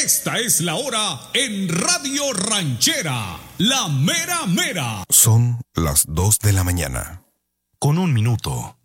Esta es la hora en Radio Ranchera, la mera mera. Son las 2 de la mañana, con 1 minuto.